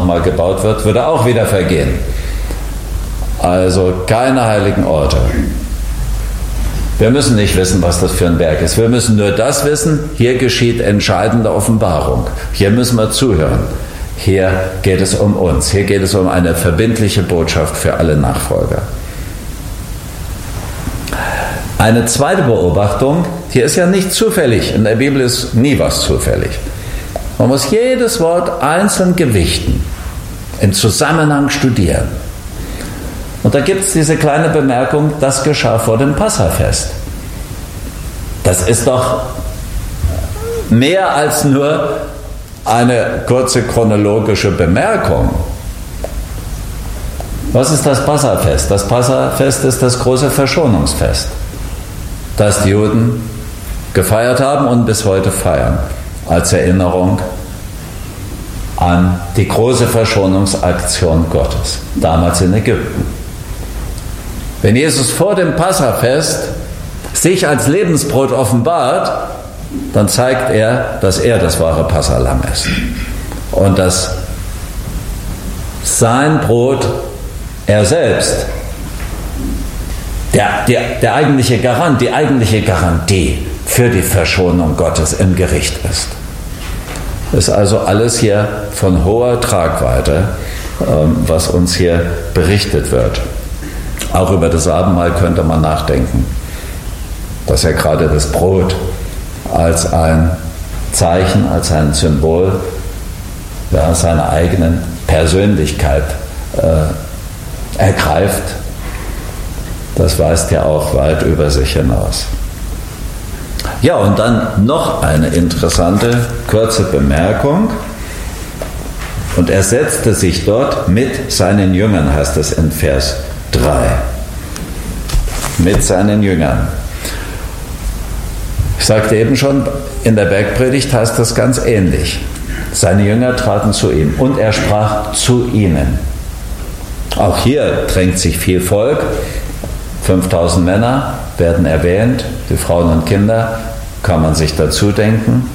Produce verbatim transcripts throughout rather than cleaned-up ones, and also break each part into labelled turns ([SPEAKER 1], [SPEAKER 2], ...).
[SPEAKER 1] nochmal gebaut wird, würde auch wieder vergehen. Also keine heiligen Orte. Wir müssen nicht wissen, was das für ein Berg ist. Wir müssen nur das wissen, hier geschieht entscheidende Offenbarung. Hier müssen wir zuhören. Hier geht es um uns. Hier geht es um eine verbindliche Botschaft für alle Nachfolger. Eine zweite Beobachtung, hier ist ja nicht zufällig. In der Bibel ist nie was zufällig. Man muss jedes Wort einzeln gewichten, im Zusammenhang studieren. Und da gibt es diese kleine Bemerkung, das geschah vor dem Passafest. Das ist doch mehr als nur eine kurze chronologische Bemerkung. Was ist das Passafest? Das Passafest ist das große Verschonungsfest, das die Juden gefeiert haben und bis heute feiern, als Erinnerung an die große Verschonungsaktion Gottes, damals in Ägypten. Wenn Jesus vor dem Passafest sich als Lebensbrot offenbart, dann zeigt er, dass er das wahre Passahlamm ist. Und dass sein Brot, er selbst, der, der, der eigentliche Garant, die eigentliche Garantie für die Verschonung Gottes im Gericht ist. Ist also alles hier von hoher Tragweite, was uns hier berichtet wird. Auch über das Abendmahl könnte man nachdenken, dass ja gerade das Brot als ein Zeichen, als ein Symbol ja, seiner eigenen Persönlichkeit äh, ergreift. Das weist ja auch weit über sich hinaus. Ja, und dann noch eine interessante kurze Bemerkung. Und er setzte sich dort mit seinen Jüngern, heißt es in Vers drei. Mit seinen Jüngern. Ich sagte eben schon, in der Bergpredigt heißt das ganz ähnlich. Seine Jünger traten zu ihm und er sprach zu ihnen. Auch hier drängt sich viel Volk. fünftausend Männer werden erwähnt, die Frauen und Kinder kann man sich dazu denken.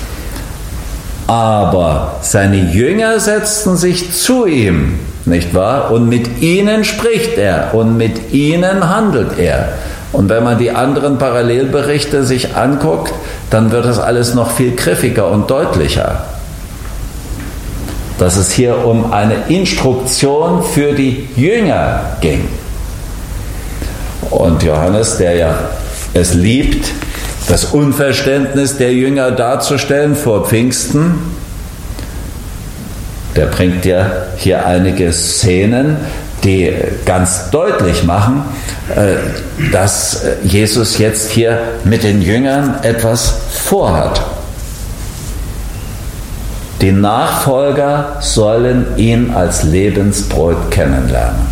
[SPEAKER 1] Aber seine Jünger setzten sich zu ihm, nicht wahr? Und mit ihnen spricht er und mit ihnen handelt er. Und wenn man die anderen Parallelberichte sich anguckt, dann wird das alles noch viel griffiger und deutlicher. Dass es hier um eine Instruktion für die Jünger ging. Und Johannes, der ja es liebt, das Unverständnis der Jünger darzustellen vor Pfingsten, der bringt ja hier einige Szenen, die ganz deutlich machen, dass Jesus jetzt hier mit den Jüngern etwas vorhat. Die Nachfolger sollen ihn als Lebensbrot kennenlernen.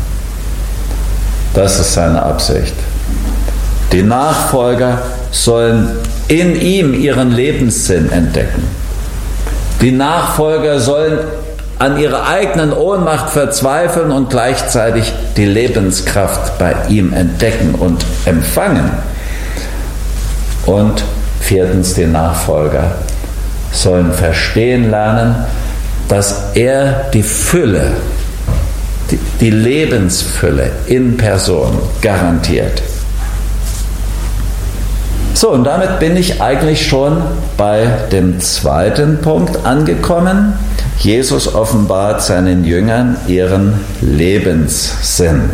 [SPEAKER 1] Das ist seine Absicht. Die Nachfolger sollen in ihm ihren Lebenssinn entdecken. Die Nachfolger sollen an ihrer eigenen Ohnmacht verzweifeln und gleichzeitig die Lebenskraft bei ihm entdecken und empfangen. Und viertens, die Nachfolger sollen verstehen lernen, dass er die Fülle, die, die Lebensfülle in Person garantiert. So, und damit bin ich eigentlich schon bei dem zweiten Punkt angekommen. Jesus offenbart seinen Jüngern ihren Lebenssinn.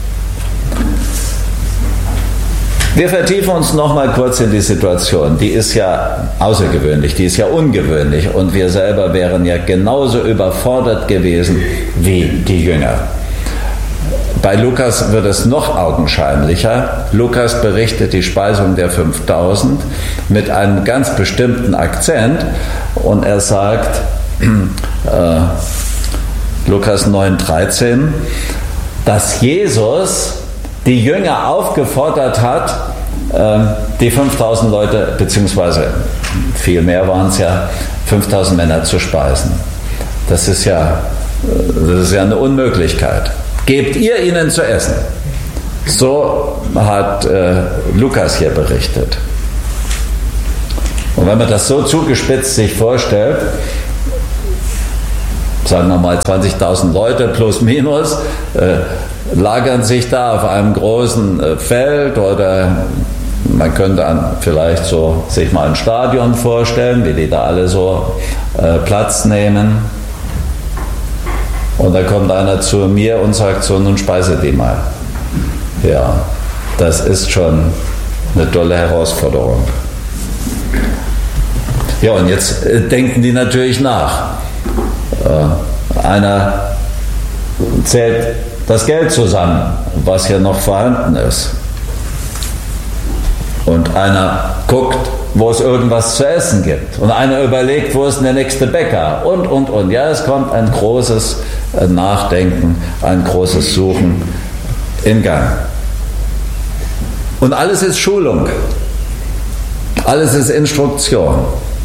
[SPEAKER 1] Wir vertiefen uns noch mal kurz in die Situation. Die ist ja außergewöhnlich, die ist ja ungewöhnlich und wir selber wären ja genauso überfordert gewesen wie die Jünger. Bei Lukas wird es noch augenscheinlicher. Lukas berichtet die Speisung der fünftausend mit einem ganz bestimmten Akzent und er sagt, äh, Lukas neun dreizehn, dass Jesus die Jünger aufgefordert hat, äh, die fünftausend Leute, beziehungsweise viel mehr waren es ja, fünftausend Männer zu speisen. Das ist ja, das ist ja eine Unmöglichkeit. Gebt ihr ihnen zu essen. So hat äh, Lukas hier berichtet. Und wenn man das so zugespitzt sich vorstellt, sagen wir mal zwanzigtausend Leute plus minus, äh, lagern sich da auf einem großen äh, Feld, oder man könnte an, vielleicht so sich mal ein Stadion vorstellen, wie die da alle so äh, Platz nehmen. Und da kommt einer zu mir und sagt so, nun speise die mal. Ja, das ist schon eine tolle Herausforderung. Ja, und jetzt äh, denken die natürlich nach. Äh, einer zählt das Geld zusammen, was hier noch vorhanden ist. Und einer guckt, wo es irgendwas zu essen gibt. Und einer überlegt, wo ist der nächste Bäcker. Und, und, und. Ja, es kommt ein großes Nachdenken, ein großes Suchen in Gang. Und alles ist Schulung. Alles ist Instruktion.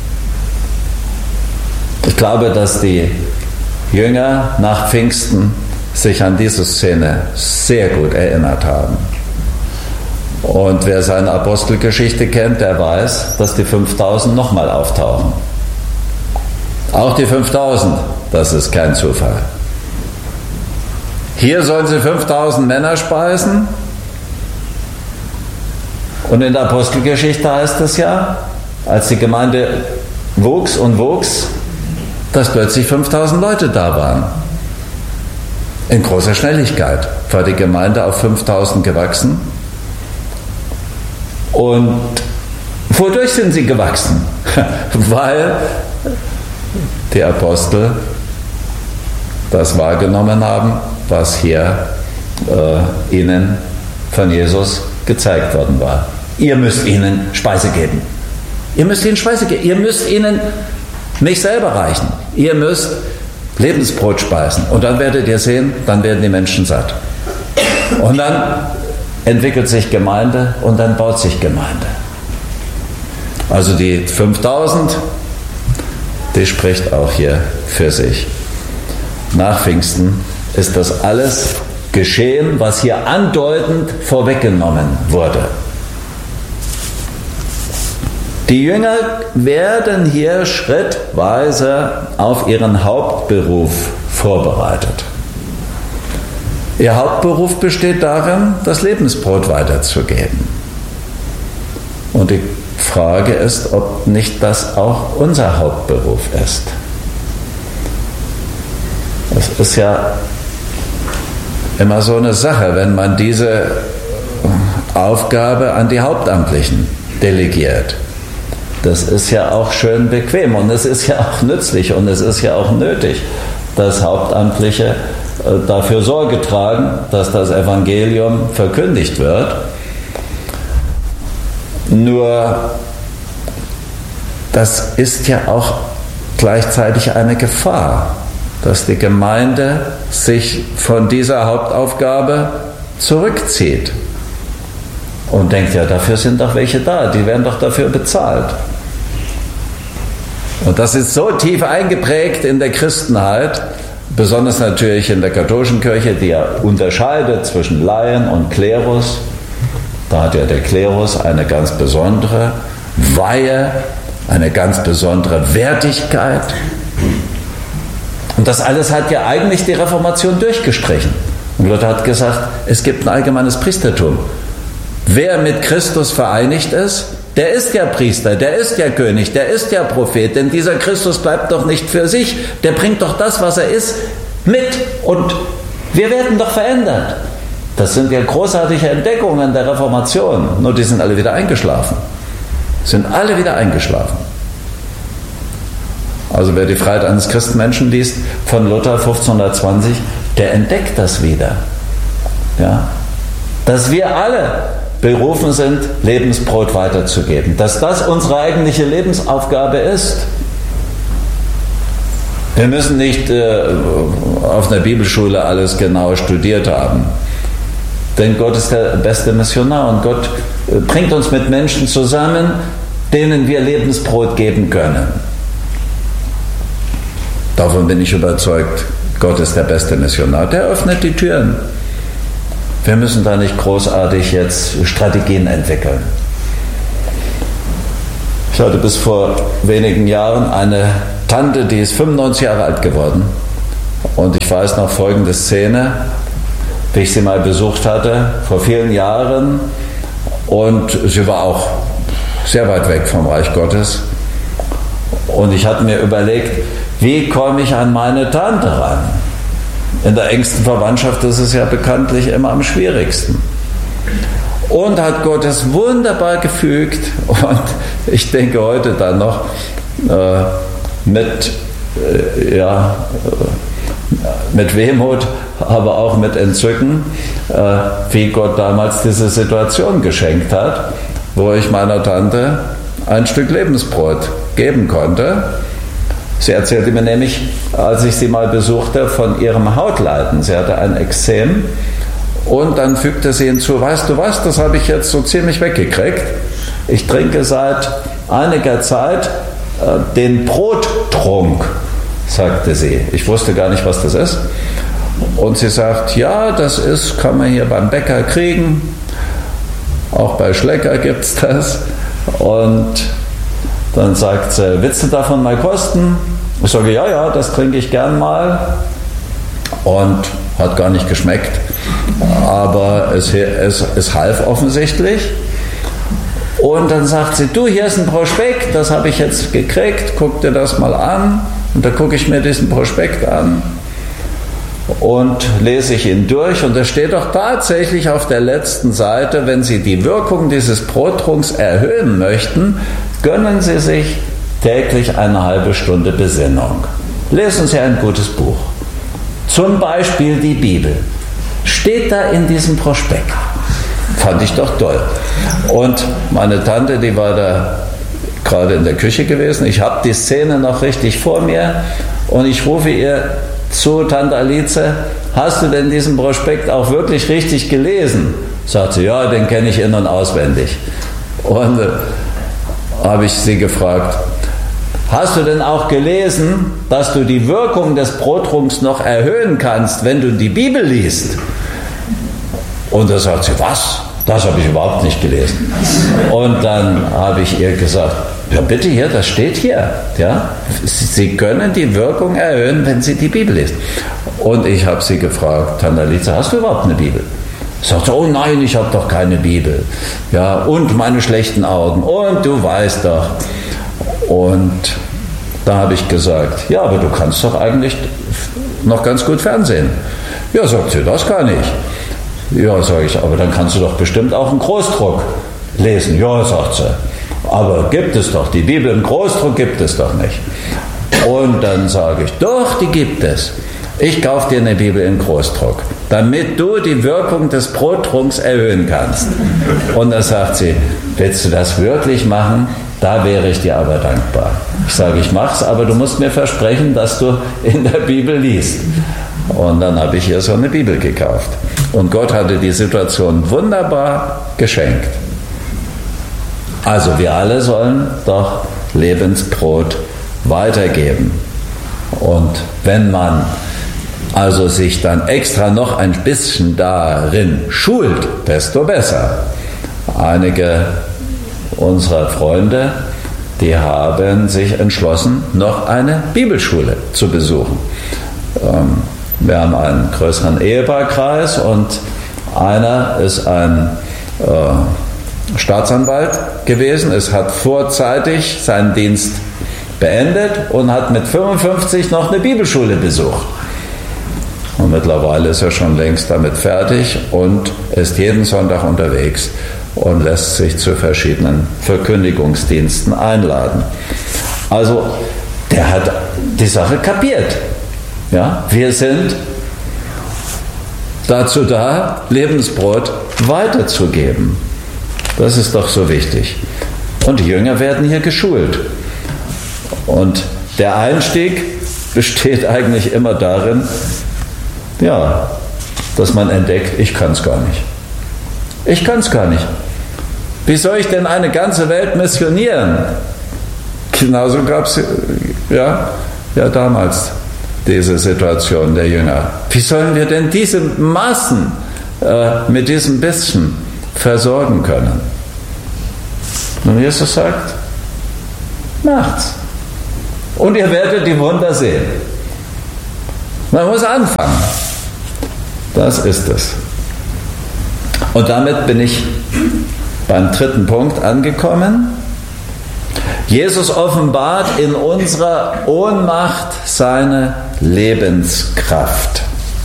[SPEAKER 1] Ich glaube, dass die Jünger nach Pfingsten sich an diese Szene sehr gut erinnert haben. Und wer seine Apostelgeschichte kennt, der weiß, dass die fünftausend nochmal auftauchen. Auch die fünftausend, das ist kein Zufall. Hier sollen sie fünftausend Männer speisen. Und in der Apostelgeschichte heißt es ja, als die Gemeinde wuchs und wuchs, dass plötzlich fünftausend Leute da waren. In großer Schnelligkeit war die Gemeinde auf fünftausend gewachsen. Und wodurch sind sie gewachsen? Weil die Apostel das wahrgenommen haben, was hier äh, ihnen von Jesus gezeigt worden war. Ihr müsst ihnen Speise geben. Ihr müsst ihnen Speise geben. Ihr müsst ihnen mich selber reichen. Ihr müsst Lebensbrot speisen. Und dann werdet ihr sehen, dann werden die Menschen satt. Und dann entwickelt sich Gemeinde und dann baut sich Gemeinde. Also die fünftausend, die spricht auch hier für sich. Nach Pfingsten ist das alles geschehen, was hier andeutend vorweggenommen wurde. Die Jünger werden hier schrittweise auf ihren Hauptberuf vorbereitet. Ihr Hauptberuf besteht darin, das Lebensbrot weiterzugeben. Und die Frage ist, ob nicht das auch unser Hauptberuf ist. Das ist ja immer so eine Sache, wenn man diese Aufgabe an die Hauptamtlichen delegiert. Das ist ja auch schön bequem und es ist ja auch nützlich und es ist ja auch nötig, dass Hauptamtliche dafür Sorge tragen, dass das Evangelium verkündigt wird. Nur, das ist ja auch gleichzeitig eine Gefahr, dass die Gemeinde sich von dieser Hauptaufgabe zurückzieht und denkt, ja, dafür sind doch welche da, die werden doch dafür bezahlt. Und das ist so tief eingeprägt in der Christenheit, besonders natürlich in der katholischen Kirche, die ja unterscheidet zwischen Laien und Klerus. Da hat ja der Klerus eine ganz besondere Weihe, eine ganz besondere Wertigkeit. Und das alles hat ja eigentlich die Reformation durchgestrichen. Und Luther hat gesagt, es gibt ein allgemeines Priestertum. Wer mit Christus vereinigt ist, der ist ja Priester, der ist ja König, der ist ja Prophet, denn dieser Christus bleibt doch nicht für sich, der bringt doch das, was er ist, mit und wir werden doch verändert. Das sind ja großartige Entdeckungen der Reformation, nur die sind alle wieder eingeschlafen. Sind alle wieder eingeschlafen. Also wer die Freiheit eines Christenmenschen liest, von Luther fünfzehnhundertzwanzig, der entdeckt das wieder. Ja? Dass wir alle berufen sind, Lebensbrot weiterzugeben. Dass das unsere eigentliche Lebensaufgabe ist. Wir müssen nicht äh, auf einer Bibelschule alles genau studiert haben. Denn Gott ist der beste Missionar und Gott äh, bringt uns mit Menschen zusammen, denen wir Lebensbrot geben können. Davon bin ich überzeugt, Gott ist der beste Missionar. Der öffnet die Türen. Wir müssen da nicht großartig jetzt Strategien entwickeln. Ich hatte bis vor wenigen Jahren eine Tante, die ist fünfundneunzig Jahre alt geworden. Und ich weiß noch folgende Szene, wie ich sie mal besucht hatte, vor vielen Jahren. Und sie war auch sehr weit weg vom Reich Gottes. Und ich hatte mir überlegt, wie komme ich an meine Tante ran? In der engsten Verwandtschaft ist es ja bekanntlich immer am schwierigsten. Und hat Gott es wunderbar gefügt. Und ich denke heute dann noch äh, mit, äh, ja, äh, mit Wehmut, aber auch mit Entzücken, äh, wie Gott damals diese Situation geschenkt hat, wo ich meiner Tante ein Stück Lebensbrot geben konnte. Sie erzählte mir nämlich, als ich sie mal besuchte, von ihrem Hautleiden. Sie hatte ein Ekzem und dann fügte sie hinzu, weißt du was, das habe ich jetzt so ziemlich weggekriegt. Ich trinke seit einiger Zeit äh, den Brottrunk, sagte sie. Ich wusste gar nicht, was das ist. Und sie sagt, ja, das ist, kann man hier beim Bäcker kriegen. Auch bei Schlecker gibt es das. Und dann sagt sie, willst du davon mal kosten? Ich sage, ja, ja, das trinke ich gern mal. Und hat gar nicht geschmeckt. Aber es, es, es half offensichtlich. Und dann sagt sie, du, hier ist ein Prospekt, das habe ich jetzt gekriegt, guck dir das mal an. Und da gucke ich mir diesen Prospekt an und lese ich ihn durch. Und da steht doch tatsächlich auf der letzten Seite, wenn Sie die Wirkung dieses Brottrunks erhöhen möchten, gönnen Sie sich täglich eine halbe Stunde Besinnung. Lesen Sie ein gutes Buch. Zum Beispiel die Bibel. Steht da in diesem Prospekt. Fand ich doch toll. Und meine Tante, die war da gerade in der Küche gewesen. Ich habe die Szene noch richtig vor mir und ich rufe ihr zu, Tante Alice, hast du denn diesen Prospekt auch wirklich richtig gelesen? Sagt sie, ja, den kenne ich in- und auswendig. Und äh, habe ich sie gefragt, hast du denn auch gelesen, dass du die Wirkung des Brottrunks noch erhöhen kannst, wenn du die Bibel liest? Und da sagt sie, was? Das habe ich überhaupt nicht gelesen. Und dann habe ich ihr gesagt, ja bitte hier, das steht hier. Ja? Sie können die Wirkung erhöhen, wenn Sie die Bibel lesen. Und ich habe sie gefragt, Tante Alice, hast du überhaupt eine Bibel? Sagt sie, oh nein, ich habe doch keine Bibel. Ja, und meine schlechten Augen. Und du weißt doch. Und da habe ich gesagt, ja, aber du kannst doch eigentlich noch ganz gut Fernsehen. Ja, sagt sie, das kann ich. Ja, sage ich, aber dann kannst du doch bestimmt auch einen Großdruck lesen. Ja, sagt sie, aber gibt es doch, die Bibel im Großdruck gibt es doch nicht. Und dann sage ich, doch, die gibt es. Ich kaufe dir eine Bibel in Großdruck, damit du die Wirkung des Brottrunks erhöhen kannst. Und dann sagt sie, willst du das wirklich machen? Da wäre ich dir aber dankbar. Ich sage, ich mach's, aber du musst mir versprechen, dass du in der Bibel liest. Und dann habe ich ihr so eine Bibel gekauft. Und Gott hatte die Situation wunderbar geschenkt. Also wir alle sollen doch Lebensbrot weitergeben. Und wenn man also sich dann extra noch ein bisschen darin schult, desto besser. Einige unserer Freunde, die haben sich entschlossen, noch eine Bibelschule zu besuchen. Ähm, Wir haben einen größeren Ehepaarkreis und einer ist ein äh, Staatsanwalt gewesen. Es hat vorzeitig seinen Dienst beendet und hat mit fünfundfünfzig noch eine Bibelschule besucht. Und mittlerweile ist er schon längst damit fertig und ist jeden Sonntag unterwegs und lässt sich zu verschiedenen Verkündigungsdiensten einladen. Also der hat die Sache kapiert. Ja, wir sind dazu da, Lebensbrot weiterzugeben. Das ist doch so wichtig. Und die Jünger werden hier geschult. Und der Einstieg besteht eigentlich immer darin, ja, dass man entdeckt, ich kann es gar nicht. Ich kann es gar nicht. Wie soll ich denn eine ganze Welt missionieren? Genauso gab es ja, ja damals diese Situation der Jünger. Wie sollen wir denn diese Massen äh, mit diesem bisschen versorgen können? Und Jesus sagt, macht's. Und ihr werdet die Wunder sehen. Man muss anfangen. Das ist es. Und damit bin ich beim dritten Punkt angekommen. Jesus offenbart in unserer Ohnmacht seine Lebenskraft.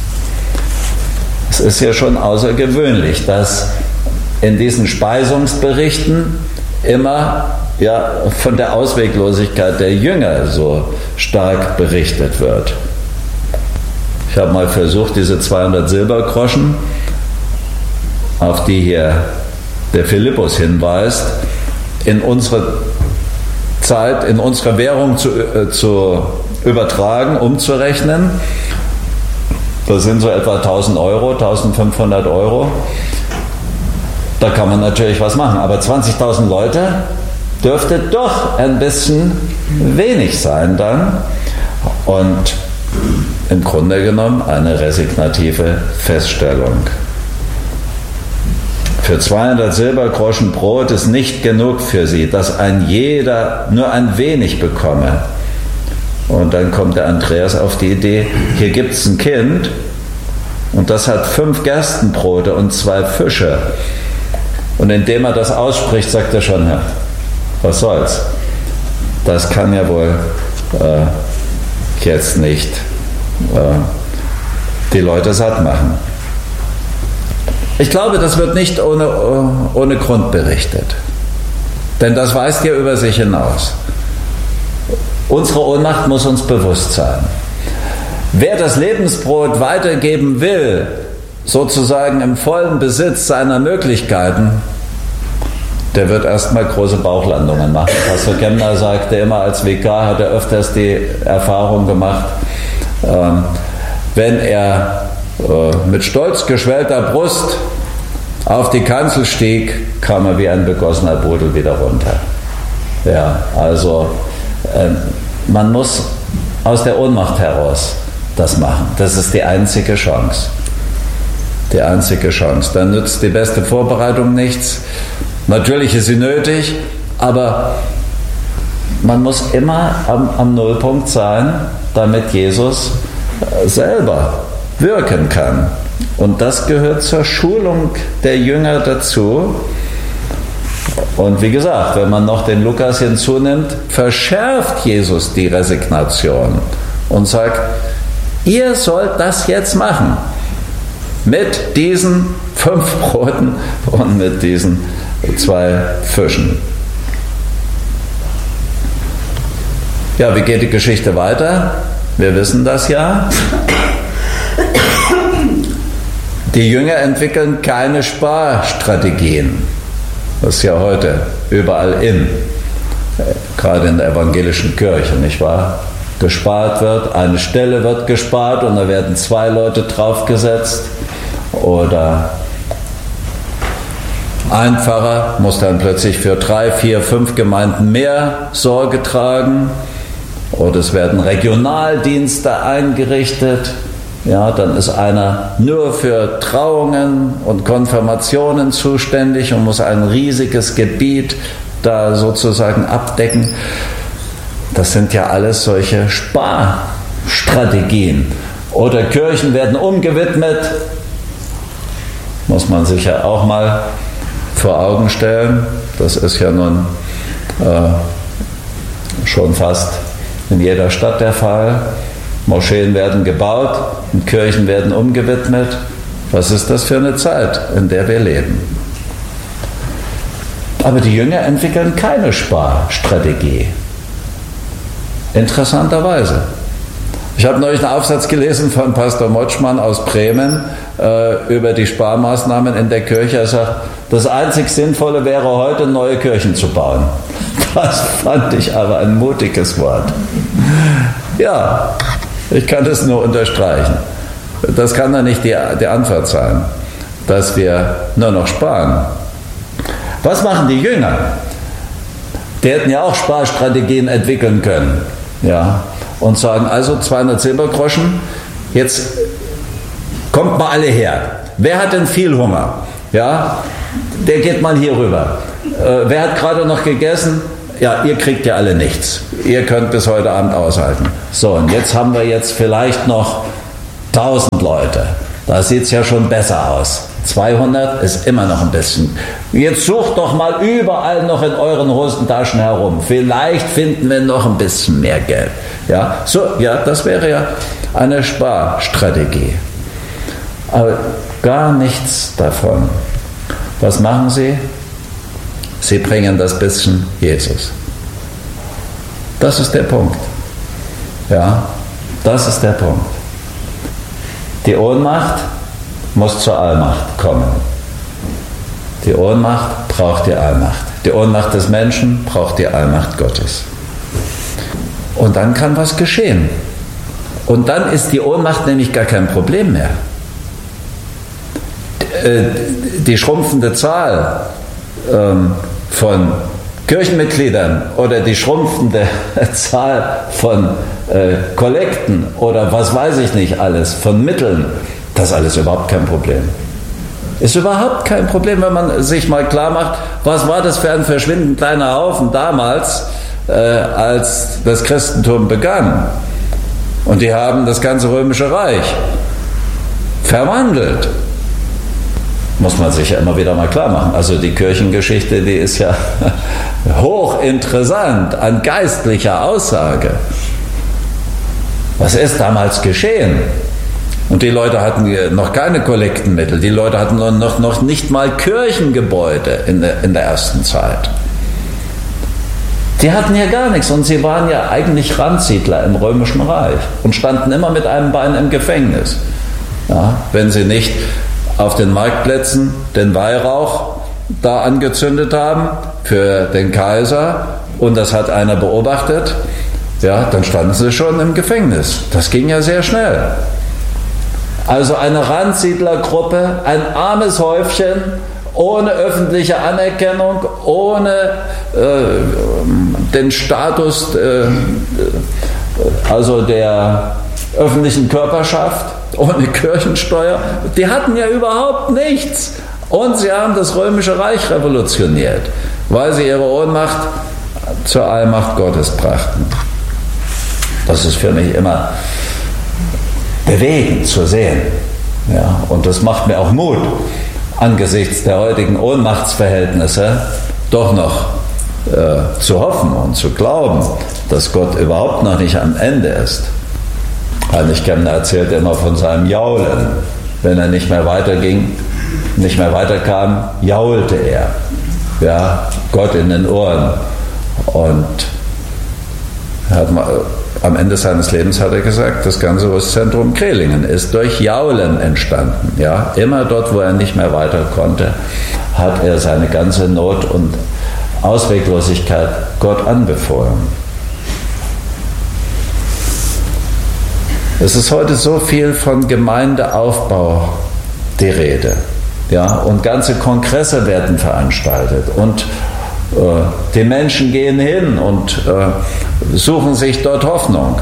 [SPEAKER 1] Es ist ja schon außergewöhnlich, dass in diesen Speisungsberichten immer ja, von der Ausweglosigkeit der Jünger so stark berichtet wird. Ich habe mal versucht, diese zweihundert Silbergroschen, auf die hier der Philippus hinweist, in unsere Zeit, in unsere Währung zu, äh, zu übertragen, umzurechnen. Das sind so etwa tausend Euro, eintausendfünfhundert Euro. Da kann man natürlich was machen, aber zwanzigtausend Leute dürfte doch ein bisschen wenig sein dann. Und im Grunde genommen eine resignative Feststellung. Für zweihundert Silbergroschen Brot ist nicht genug für sie, dass ein jeder nur ein wenig bekomme. Und dann kommt der Andreas auf die Idee, hier gibt es ein Kind und das hat fünf Gerstenbrote und zwei Fische. Und indem er das ausspricht, sagt er schon, ja, was soll's? Das kann ja wohl äh, jetzt nicht äh, die Leute satt machen. Ich glaube, das wird nicht ohne, ohne Grund berichtet. Denn das weist ja über sich hinaus. Unsere Ohnmacht muss uns bewusst sein. Wer das Lebensbrot weitergeben will, sozusagen im vollen Besitz seiner Möglichkeiten, der wird erstmal große Bauchlandungen machen. Pastor Kemner sagte immer, als Vikar hat er öfters die Erfahrung gemacht, ähm, wenn er äh, mit stolz geschwellter Brust auf die Kanzel stieg, kam er wie ein begossener Pudel wieder runter. Ja, also äh, man muss aus der Ohnmacht heraus das machen. Das ist die einzige Chance. Die einzige Chance. Dann nützt die beste Vorbereitung nichts. Natürlich ist sie nötig, aber man muss immer am, am Nullpunkt sein, damit Jesus selber wirken kann. Und das gehört zur Schulung der Jünger dazu. Und wie gesagt, wenn man noch den Lukas hinzunimmt, verschärft Jesus die Resignation und sagt, ihr sollt das jetzt machen. Mit diesen fünf Broten und mit diesen zwei Fischen. Ja, wie geht die Geschichte weiter? Wir wissen das ja. Die Jünger entwickeln keine Sparstrategien. Das ist ja heute überall in, gerade in der evangelischen Kirche, nicht wahr? Gespart wird, eine Stelle wird gespart und da werden zwei Leute draufgesetzt. Oder ein Pfarrer muss dann plötzlich für drei, vier, fünf Gemeinden mehr Sorge tragen. Oder es werden Regionaldienste eingerichtet. Ja, dann ist einer nur für Trauungen und Konfirmationen zuständig und muss ein riesiges Gebiet da sozusagen abdecken. Das sind ja alles solche Sparstrategien. Oder Kirchen werden umgewidmet. Muss man sich ja auch mal vor Augen stellen. Das ist ja nun äh, schon fast in jeder Stadt der Fall. Moscheen werden gebaut und Kirchen werden umgewidmet. Was ist das für eine Zeit, in der wir leben? Aber die Jünger entwickeln keine Sparstrategie. Interessanterweise. Ich habe neulich einen Aufsatz gelesen von Pastor Motschmann aus Bremen äh, über die Sparmaßnahmen in der Kirche. Er sagt, das einzig Sinnvolle wäre heute, neue Kirchen zu bauen. Das fand ich aber ein mutiges Wort. Ja, ich kann das nur unterstreichen. Das kann doch nicht die, die Antwort sein, dass wir nur noch sparen. Was machen die Jünger? Die hätten ja auch Sparstrategien entwickeln können. Ja, und sagen, also zweihundert Silbergroschen, jetzt kommt mal alle her. Wer hat denn viel Hunger? Ja, der geht mal hier rüber. Äh, wer hat gerade noch gegessen? Ja, ihr kriegt ja alle nichts. Ihr könnt bis heute Abend aushalten. So, und jetzt haben wir jetzt vielleicht noch tausend Leute. Da sieht es ja schon besser aus. zweihundert ist immer noch ein bisschen. Jetzt sucht doch mal überall noch in euren Hosentaschen herum. Vielleicht finden wir noch ein bisschen mehr Geld. Ja, so, ja, das wäre ja eine Sparstrategie. Aber gar nichts davon. Was machen sie? Sie bringen das bisschen Jesus. Das ist der Punkt. Ja, das ist der Punkt. Die Ohnmacht muss zur Allmacht kommen. Die Ohnmacht braucht die Allmacht. Die Ohnmacht des Menschen braucht die Allmacht Gottes. Und dann kann was geschehen. Und dann ist die Ohnmacht nämlich gar kein Problem mehr. Die schrumpfende Zahl von Kirchenmitgliedern oder die schrumpfende Zahl von Kollekten oder was weiß ich nicht alles, von Mitteln, das ist alles überhaupt kein Problem. Ist überhaupt kein Problem, wenn man sich mal klar macht, was war das für ein verschwindend kleiner Haufen damals, äh, als das Christentum begann. Und die haben das ganze Römische Reich verwandelt. Muss man sich ja immer wieder mal klar machen. Also die Kirchengeschichte, die ist ja hochinteressant an geistlicher Aussage. Was ist damals geschehen? Und die Leute hatten noch keine Kollektenmittel, die Leute hatten noch, noch nicht mal Kirchengebäude in der, in der ersten Zeit. Die hatten ja gar nichts und sie waren ja eigentlich Randsiedler im Römischen Reich und standen immer mit einem Bein im Gefängnis. Ja, wenn sie nicht auf den Marktplätzen den Weihrauch da angezündet haben für den Kaiser und das hat einer beobachtet, ja, dann standen sie schon im Gefängnis. Das ging ja sehr schnell. Also eine Randsiedlergruppe, ein armes Häufchen, ohne öffentliche Anerkennung, ohne äh, den Status äh, also der öffentlichen Körperschaft, ohne Kirchensteuer. Die hatten ja überhaupt nichts. Und sie haben das Römische Reich revolutioniert, weil sie ihre Ohnmacht zur Allmacht Gottes brachten. Das ist für mich immer bewegend zu sehen. Ja, und das macht mir auch Mut, angesichts der heutigen Ohnmachtsverhältnisse doch noch äh, zu hoffen und zu glauben, dass Gott überhaupt noch nicht am Ende ist. Heinrich Kemner erzählt immer von seinem Jaulen. Wenn er nicht mehr weiterging, nicht mehr weiterkam, jaulte er. Ja, Gott in den Ohren. Und er hat mal, am Ende seines Lebens hat er gesagt, das ganze Ostzentrum Krehlingen ist durch Jaulen entstanden. Ja, immer dort, wo er nicht mehr weiter konnte, hat er seine ganze Not und Ausweglosigkeit Gott anbefohlen. Es ist heute so viel von Gemeindeaufbau die Rede. Ja, und ganze Kongresse werden veranstaltet und äh, die Menschen gehen hin und äh, suchen sich dort Hoffnung.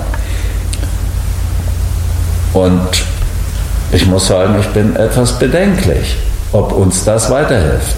[SPEAKER 1] Und ich muss sagen, ich bin etwas bedenklich, ob uns das weiterhilft.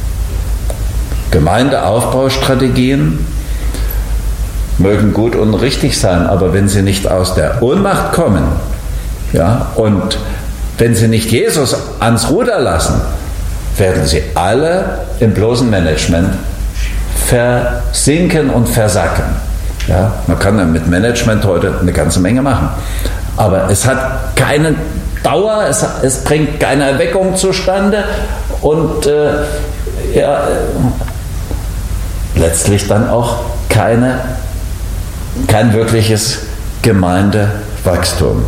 [SPEAKER 1] Gemeindeaufbaustrategien mögen gut und richtig sein, aber wenn sie nicht aus der Ohnmacht kommen, ja, und wenn sie nicht Jesus ans Ruder lassen, werden sie alle im bloßen Management versinken und versacken. Ja, man kann ja mit Management heute eine ganze Menge machen, aber es hat keine Dauer, es, es bringt keine Erweckung zustande und äh, ja, letztlich dann auch keine, kein wirkliches Gemeindewachstum.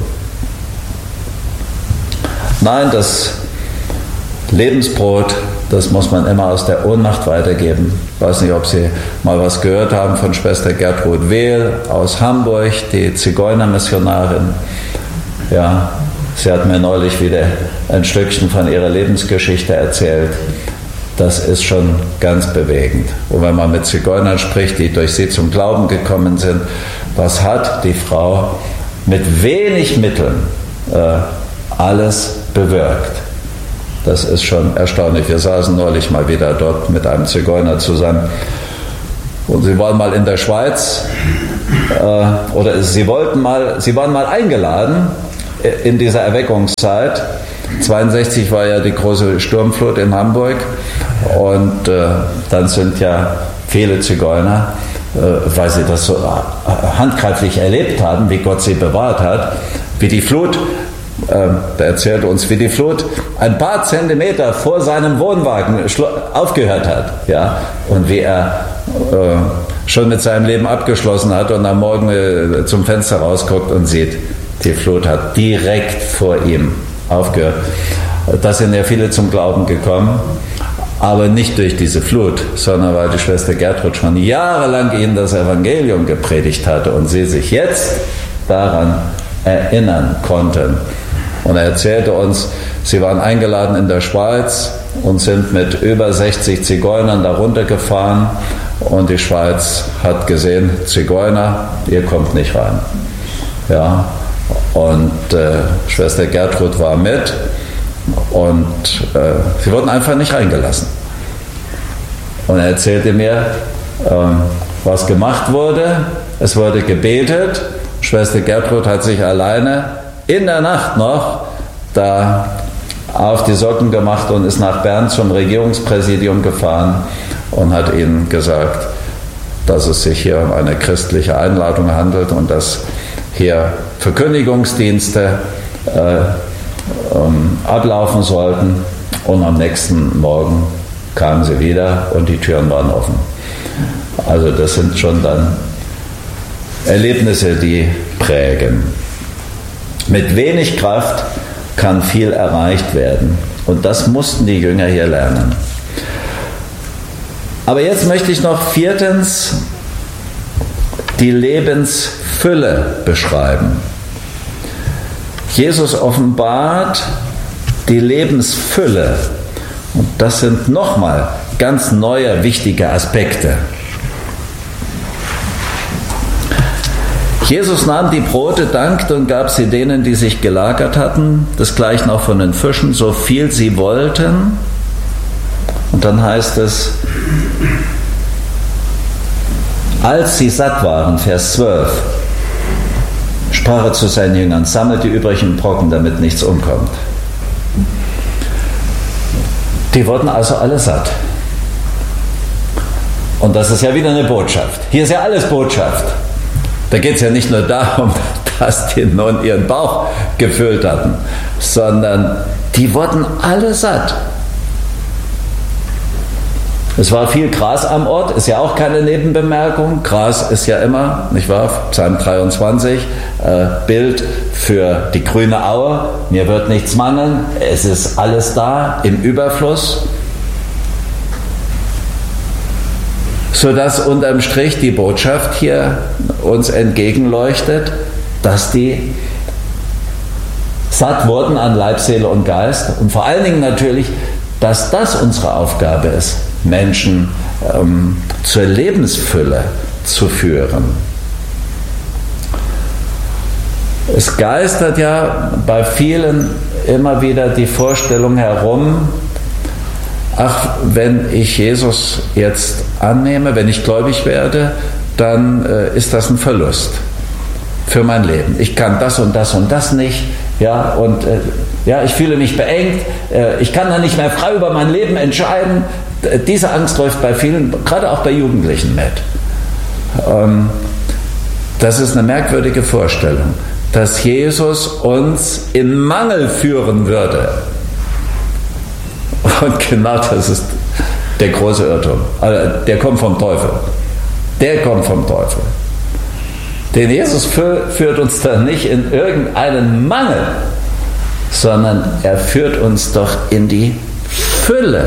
[SPEAKER 1] Nein, das Lebensbrot, das muss man immer aus der Ohnmacht weitergeben. Ich weiß nicht, ob Sie mal was gehört haben von Schwester Gertrud Wehl aus Hamburg, die Zigeunermissionarin. Ja, sie hat mir neulich wieder ein Stückchen von ihrer Lebensgeschichte erzählt. Das ist schon ganz bewegend. Und wenn man mit Zigeunern spricht, die durch sie zum Glauben gekommen sind, was hat die Frau mit wenig Mitteln äh, alles bewirkt? Das ist schon erstaunlich. Wir saßen neulich mal wieder dort mit einem Zigeuner zusammen und sie waren mal in der Schweiz äh, oder sie wollten mal, sie waren mal eingeladen in dieser Erweckungszeit. zweiundsechzig war ja die große Sturmflut in Hamburg und äh, dann sind ja viele Zigeuner, äh, weil sie das so handgreiflich erlebt haben, wie Gott sie bewahrt hat, wie die Flut, äh, der erzählt uns, wie die Flut ein paar Zentimeter vor seinem Wohnwagen aufgehört hat, ja, und wie er äh, schon mit seinem Leben abgeschlossen hat und am Morgen äh, zum Fenster rausguckt und sieht, die Flut hat direkt vor ihm aufgehört. Da sind ja viele zum Glauben gekommen, aber nicht durch diese Flut, sondern weil die Schwester Gertrud schon jahrelang ihnen das Evangelium gepredigt hatte und sie sich jetzt daran erinnern konnten. Und er erzählte uns, sie waren eingeladen in der Schweiz und sind mit über sechzig Zigeunern da runtergefahren und die Schweiz hat gesehen, Zigeuner, ihr kommt nicht rein. Ja, und äh, Schwester Gertrud war mit und äh, sie wurden einfach nicht reingelassen. Und er erzählte mir, ähm, was gemacht wurde. Es wurde gebetet. Schwester Gertrud hat sich alleine in der Nacht noch da auf die Socken gemacht und ist nach Bern zum Regierungspräsidium gefahren und hat ihnen gesagt, dass es sich hier um eine christliche Einladung handelt und dass hier Verkündigungsdienste äh, um, ablaufen sollten. Und am nächsten Morgen kamen sie wieder und die Türen waren offen. Also das sind schon dann Erlebnisse, die prägen. Mit wenig Kraft kann viel erreicht werden. Und das mussten die Jünger hier lernen. Aber jetzt möchte ich noch viertens die Lebensfülle beschreiben. Jesus offenbart die Lebensfülle. Und das sind nochmal ganz neue, wichtige Aspekte. Jesus nahm die Brote, dankte und gab sie denen, die sich gelagert hatten, desgleichen auch von den Fischen, so viel sie wollten. Und dann heißt es, als sie satt waren, Vers zwölf, sprach er zu seinen Jüngern, sammelt die übrigen Brocken, damit nichts umkommt. Die wurden also alle satt. Und das ist ja wieder eine Botschaft. Hier ist ja alles Botschaft. Da geht es ja nicht nur darum, dass die nun ihren Bauch gefüllt hatten, sondern die wurden alle satt. Es war viel Gras am Ort, ist ja auch keine Nebenbemerkung. Gras ist ja immer, nicht wahr, Psalm dreiundzwanzig, äh, Bild für die grüne Aue. Mir wird nichts mangeln, es ist alles da im Überfluss. Sodass unterm Strich die Botschaft hier uns entgegenleuchtet, dass die satt wurden an Leib, Seele und Geist und vor allen Dingen natürlich, dass das unsere Aufgabe ist, Menschen ähm, zur Lebensfülle zu führen. Es geistert ja bei vielen immer wieder die Vorstellung herum, ach, wenn ich Jesus jetzt annehme, wenn ich gläubig werde, dann äh, ist das ein Verlust für mein Leben. Ich kann das und das und das nicht, ja, und äh, ja, ich fühle mich beengt, äh, ich kann dann nicht mehr frei über mein Leben entscheiden. Diese Angst läuft bei vielen, gerade auch bei Jugendlichen mit. Ähm, das ist eine merkwürdige Vorstellung, dass Jesus uns in Mangel führen würde. Und genau das ist der große Irrtum. Also der kommt vom Teufel. Der kommt vom Teufel. Denn Jesus führt uns da nicht in irgendeinen Mangel, sondern er führt uns doch in die Fülle.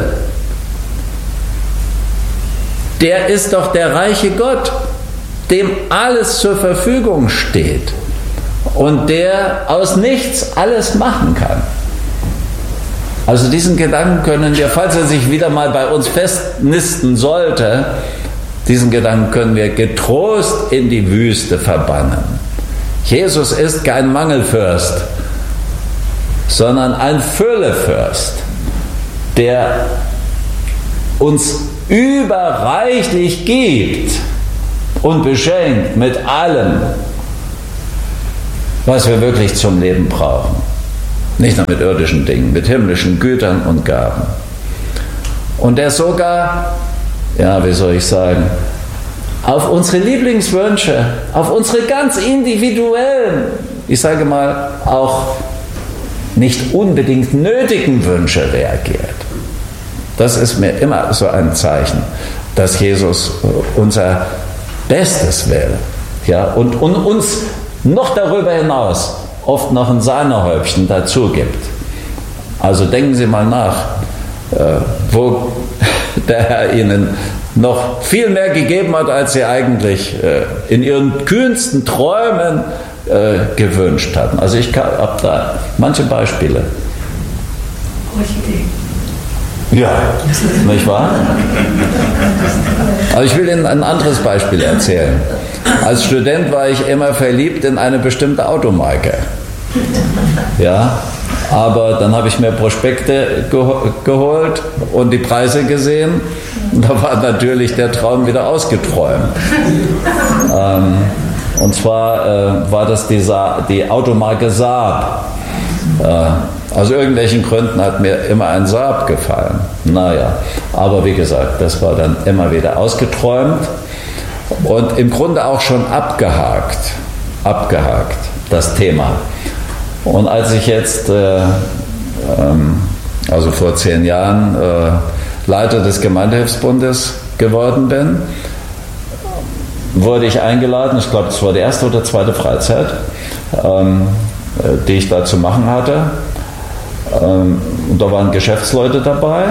[SPEAKER 1] Der ist doch der reiche Gott, dem alles zur Verfügung steht und der aus nichts alles machen kann. Also diesen Gedanken können wir, falls er sich wieder mal bei uns festnisten sollte, diesen Gedanken können wir getrost in die Wüste verbannen. Jesus ist kein Mangelfürst, sondern ein Füllefürst, der uns überreichlich gibt und beschenkt mit allem, was wir wirklich zum Leben brauchen. Nicht nur mit irdischen Dingen, mit himmlischen Gütern und Gaben. Und der sogar, ja, wie soll ich sagen, auf unsere Lieblingswünsche, auf unsere ganz individuellen, ich sage mal, auch nicht unbedingt nötigen Wünsche reagiert. Das ist mir immer so ein Zeichen, dass Jesus unser Bestes will, ja, und, und uns noch darüber hinaus oft noch ein Sahnehäubchen dazu gibt. Also denken Sie mal nach, äh, wo der Herr Ihnen noch viel mehr gegeben hat, als Sie eigentlich äh, in Ihren kühnsten Träumen äh, gewünscht hatten. Also ich habe da manche Beispiele.
[SPEAKER 2] Orchidee.
[SPEAKER 1] Ja, nicht wahr? Aber ich will Ihnen ein anderes Beispiel erzählen. Als Student war ich immer verliebt in eine bestimmte Automarke. Ja, aber dann habe ich mir Prospekte geho- geholt und die Preise gesehen. Und da war natürlich der Traum wieder ausgeträumt. Ähm, und zwar äh, war das die, Sa- die Automarke Saab. Äh, aus irgendwelchen Gründen hat mir immer ein Saab gefallen. Naja, aber wie gesagt, das war dann immer wieder ausgeträumt und im Grunde auch schon abgehakt. Abgehakt, das Thema. Und als ich jetzt, äh, ähm, also vor zehn Jahren, äh, Leiter des Gemeindehilfsbundes geworden bin, wurde ich eingeladen, ich glaube, das war die erste oder zweite Freizeit, ähm, die ich da zu machen hatte. Ähm, und da waren Geschäftsleute dabei.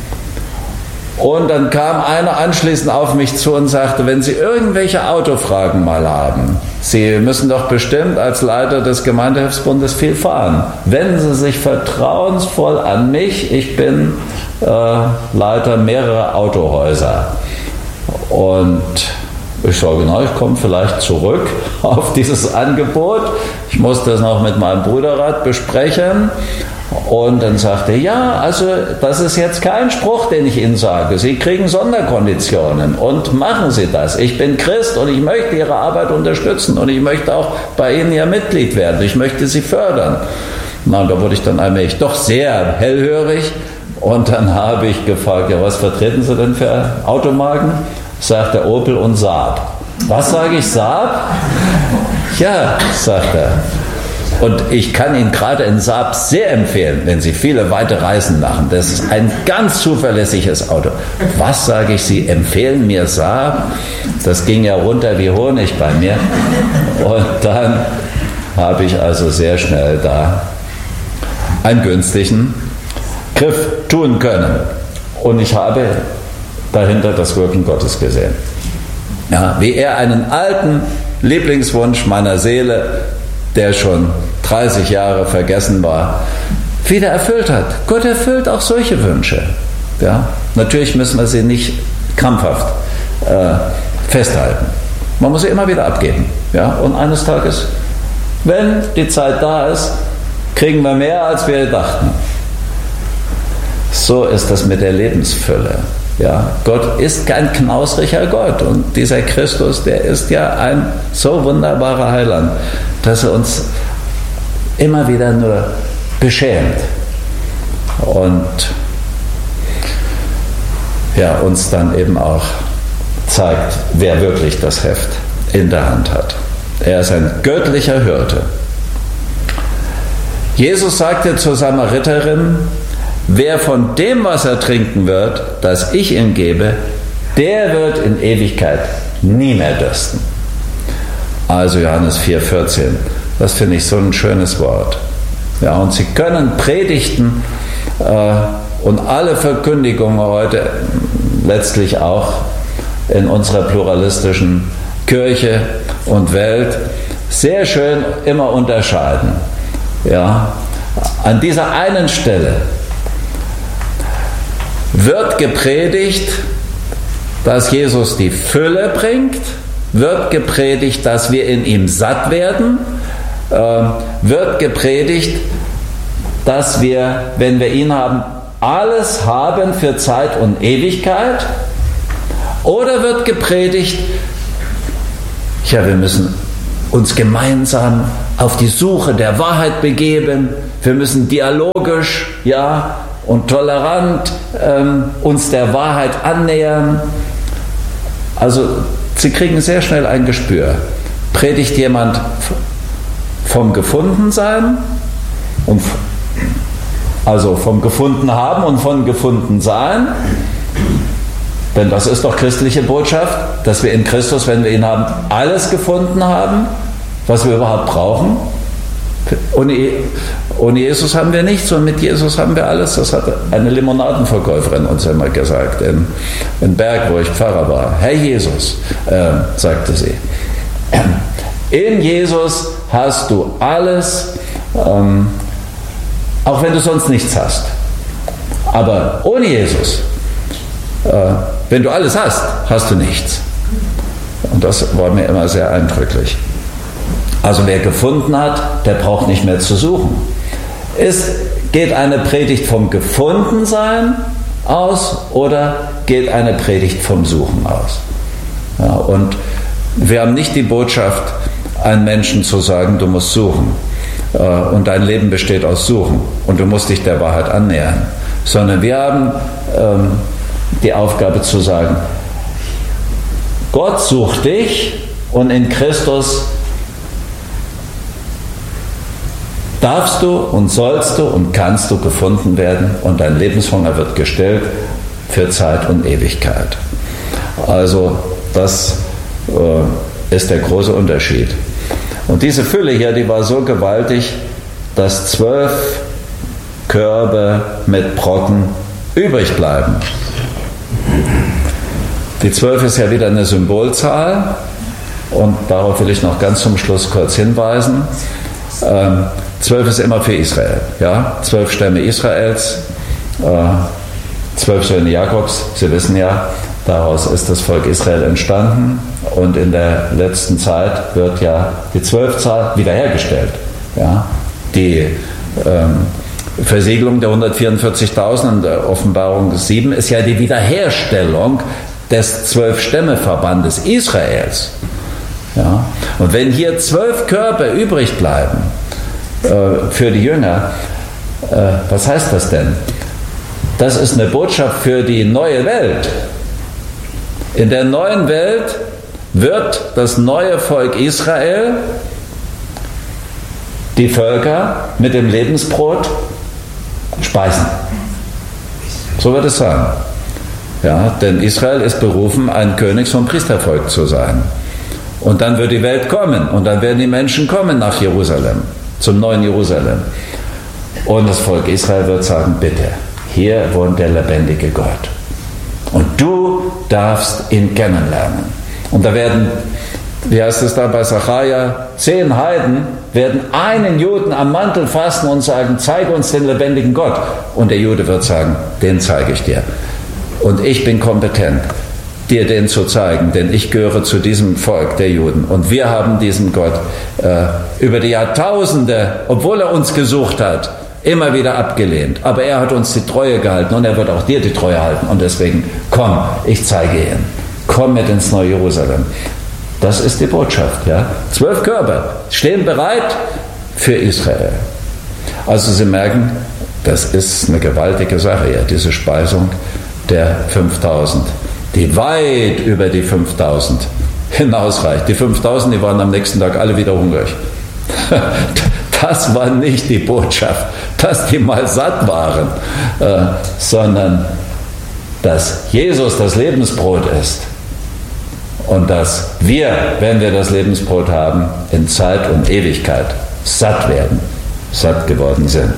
[SPEAKER 1] Und dann kam einer anschließend auf mich zu und sagte, wenn Sie irgendwelche Autofragen mal haben, Sie müssen doch bestimmt als Leiter des Gemeindehilfsbundes viel fahren. Wenden Sie sich vertrauensvoll an mich. Ich bin äh, Leiter mehrerer Autohäuser. Und ich sage, na, ich komme vielleicht zurück auf dieses Angebot. Ich muss das noch mit meinem Bruderrat besprechen. Und dann sagte er, ja, also das ist jetzt kein Spruch, den ich Ihnen sage. Sie kriegen Sonderkonditionen und machen Sie das. Ich bin Christ und ich möchte Ihre Arbeit unterstützen und ich möchte auch bei Ihnen Ihr Mitglied werden. Ich möchte Sie fördern. Na, und da wurde ich dann allmählich doch sehr hellhörig und dann habe ich gefragt, ja, was vertreten Sie denn für Automarken? Sagt er, Opel und Saab. Was sage ich, Saab? Ja, sagt er. Und ich kann Ihnen gerade in Saab sehr empfehlen, wenn Sie viele weite Reisen machen. Das ist ein ganz zuverlässiges Auto. Was sage ich, Sie empfehlen mir Saab? Das ging ja runter wie Honig bei mir. Und dann habe ich also sehr schnell da einen günstigen Griff tun können. Und ich habe dahinter das Wirken Gottes gesehen. Ja, wie er einen alten Lieblingswunsch meiner Seele, der schon dreißig Jahre vergessen war, wieder erfüllt hat. Gott erfüllt auch solche Wünsche. Ja? Natürlich müssen wir sie nicht krampfhaft äh, festhalten. Man muss sie immer wieder abgeben. Ja? Und eines Tages, wenn die Zeit da ist, kriegen wir mehr, als wir dachten. So ist das mit der Lebensfülle. Ja, Gott ist kein knausriger Gott und dieser Christus, der ist ja ein so wunderbarer Heiland, dass er uns immer wieder nur beschämt und ja, uns dann eben auch zeigt, wer wirklich das Heft in der Hand hat. Er ist ein göttlicher Hirte. Jesus sagte zur Samariterin, wer von dem Wasser trinken wird, das ich ihm gebe, der wird in Ewigkeit nie mehr dürsten. Also Johannes vier vierzehn. Das finde ich so ein schönes Wort. Ja, und Sie können Predigten äh, und alle Verkündigungen heute letztlich auch in unserer pluralistischen Kirche und Welt sehr schön immer unterscheiden. Ja, an dieser einen Stelle wird gepredigt, dass Jesus die Fülle bringt, wird gepredigt, dass wir in ihm satt werden, äh, wird gepredigt, dass wir, wenn wir ihn haben, alles haben für Zeit und Ewigkeit, oder wird gepredigt, ja, wir müssen uns gemeinsam auf die Suche der Wahrheit begeben. Wir müssen dialogisch, ja, und tolerant ähm, uns der Wahrheit annähern. Also Sie kriegen sehr schnell ein Gespür. Predigt jemand vom Gefundensein, und also vom Gefundenhaben und von Gefundensein? Denn das ist doch christliche Botschaft, dass wir in Christus, wenn wir ihn haben, alles gefunden haben, was wir überhaupt brauchen. Ohne, ohne Jesus haben wir nichts und mit Jesus haben wir alles. Das hat eine Limonadenverkäuferin uns immer gesagt, in, in Berg, wo ich Pfarrer war. Herr Jesus, äh, sagte sie, in Jesus hast du alles, ähm, auch wenn du sonst nichts hast. Aber ohne Jesus, äh, wenn du alles hast, hast du nichts. Und das war mir immer sehr eindrücklich. Also wer gefunden hat, der braucht nicht mehr zu suchen. Es geht eine Predigt vom Gefundensein aus oder geht eine Predigt vom Suchen aus? Ja, und wir haben nicht die Botschaft, einem Menschen zu sagen, du musst suchen äh, und dein Leben besteht aus Suchen und du musst dich der Wahrheit annähern, sondern wir haben ähm, die Aufgabe zu sagen, Gott sucht dich und in Christus darfst du und sollst du und kannst du gefunden werden und dein Lebenshunger wird gestillt für Zeit und Ewigkeit. Also das äh, ist der große Unterschied. Und diese Fülle hier, die war so gewaltig, dass zwölf Körbe mit Brocken übrig bleiben. Die zwölf ist ja wieder eine Symbolzahl und darauf will ich noch ganz zum Schluss kurz hinweisen. Ähm, zwölf ist immer für Israel, ja, zwölf Stämme Israels, äh, zwölf Söhne Jakobs, Sie wissen ja, daraus ist das Volk Israel entstanden und in der letzten Zeit wird ja die Zwölfzahl wiederhergestellt. Ja. Die ähm, Versiegelung der hundertvierundvierzigtausend in der Offenbarung sieben ist ja die Wiederherstellung des Zwölf-Stämme-Verbandes Israels. Ja. Und wenn hier zwölf Körper übrig bleiben äh, für die Jünger, äh, was heißt das denn? Das ist eine Botschaft für die neue Welt. In der neuen Welt wird das neue Volk Israel die Völker mit dem Lebensbrot speisen. So wird es sein. Ja, denn Israel ist berufen, ein Königs- und Priestervolk zu sein. Und dann wird die Welt kommen und dann werden die Menschen kommen nach Jerusalem, zum neuen Jerusalem. Und das Volk Israel wird sagen, bitte, hier wohnt der lebendige Gott. Und du darfst ihn kennenlernen. Und da werden, wie heißt es da bei Sacharja, zehn Heiden werden einen Juden am Mantel fassen und sagen, zeige uns den lebendigen Gott. Und der Jude wird sagen, den zeige ich dir. Und ich bin kompetent, dir den zu zeigen, denn ich gehöre zu diesem Volk der Juden. Und wir haben diesen Gott äh, über die Jahrtausende, obwohl er uns gesucht hat, immer wieder abgelehnt. Aber er hat uns die Treue gehalten und er wird auch dir die Treue halten. Und deswegen, komm, ich zeige ihn. Komm mit ins neue Jerusalem. Das ist die Botschaft. Ja? Zwölf Körper stehen bereit für Israel. Also Sie merken, das ist eine gewaltige Sache, ja, diese Speisung der fünftausend, die weit über die fünftausend hinausreicht. Die fünftausend, die waren am nächsten Tag alle wieder hungrig. Das war nicht die Botschaft, dass die mal satt waren, äh, sondern dass Jesus das Lebensbrot ist und dass wir, wenn wir das Lebensbrot haben, in Zeit und Ewigkeit satt werden, satt geworden sind.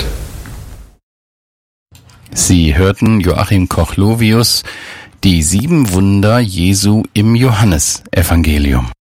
[SPEAKER 2] Sie hörten Joachim Koch-Lovius, die sieben Wunder Jesu im Johannesevangelium.